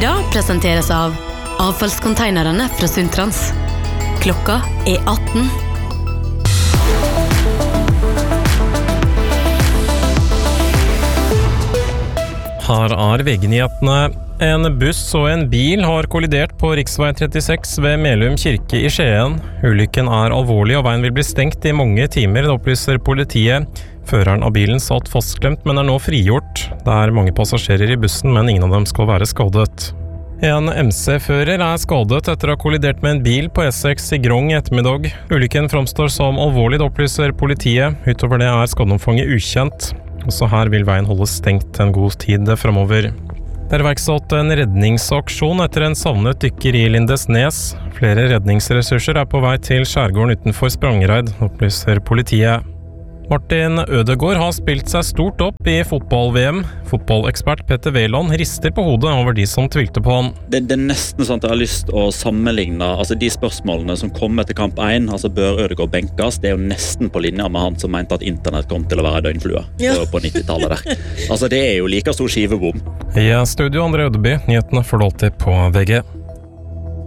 Nyheter presenteres av avfallskonteinerne fra Sundtrans. Klokka 18. Her VG-nyhetene. En buss og en bil har kollidert på riksvei 36 ved Melum kirke i Skien. Ulykken alvorlig og veien vil bli stengt i mange timer, det opplyser politiet. Føreren av bilen satt fastklemt, men nå frigjort. Det mange passasjerer i bussen, men ingen av dem skal være skadet. En MC-fører skadet etter å ha kollidert med en bil på E6 i Grong i ettermiddag. Ulykken framstår som alvorlig, det opplyser politiet. Utover det skadeomfanget ukjent. Også her vil veien holdes stengt en god tid fremover. Det iverksatt en redningsaksjon etter en savnet dykker i Lindesnes. Flere redningsressurser på vei til skjærgården utenfor Sprangereid, opplyser politiet. Martin Ødegaard har spilt seg stort opp i fotball-VM. Fotballekspert Petter Wæland rister på hodet over de som tvilte på han. Det nesten sånn at jeg har lyst å sammenligne de spørsmålene som kom etter kamp 1, bør Ødegaard benkes, det jo nesten på linje med han som mente at internett kom til å være døgnflue på 90-tallet der. Det jo like stor skivebom. I studio André Ødeby, nyhetene får du alltid på VG.